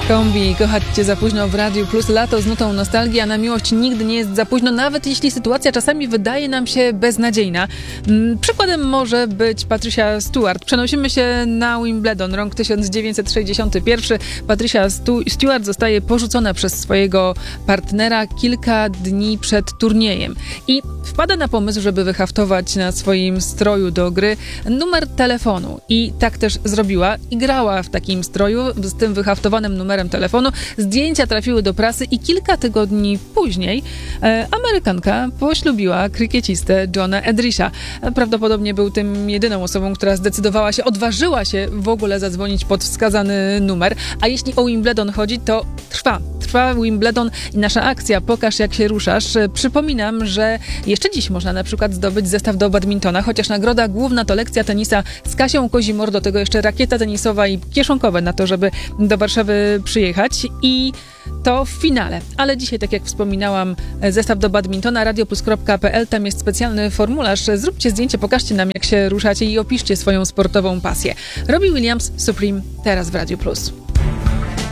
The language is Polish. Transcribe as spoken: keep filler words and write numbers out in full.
Kombi, kochać cię za późno w Radiu Plus, lato z nutą nostalgii, a na miłość nigdy nie jest za późno, nawet jeśli sytuacja czasami wydaje nam się beznadziejna. Przykładem może być Patricia Stewart. Przenosimy się na Wimbledon, rok tysiąc dziewięćset sześćdziesiąty pierwszy. Patricia Stu- Stewart zostaje porzucona przez swojego partnera kilka dni przed turniejem i wpada na pomysł, żeby wyhaftować na swoim stroju do gry numer telefonu. I tak też zrobiła i grała w takim stroju z tym wyhaftowanym numerem telefonu. Zdjęcia trafiły do prasy i kilka tygodni później e, Amerykanka poślubiła krykiecistę Johna Edrisha. Prawdopodobnie był tym jedyną osobą, która zdecydowała się, odważyła się w ogóle zadzwonić pod wskazany numer. A jeśli o Wimbledon chodzi, to trwa. Trwa Wimbledon i nasza akcja Pokaż jak się ruszasz. Przypominam, że jeszcze dziś można na przykład zdobyć zestaw do badmintona, chociaż nagroda główna to lekcja tenisa z Kasią Kozimor, do tego jeszcze rakieta tenisowa i kieszonkowe na to, żeby do Warszawy przyjechać i to w finale. Ale dzisiaj, tak jak wspominałam, zestaw do badmintona radioplus kropka pe el, tam jest specjalny formularz. Zróbcie zdjęcie, pokażcie nam jak się ruszacie i opiszcie swoją sportową pasję. Robbie Williams, Supreme, teraz w Radiu Plus.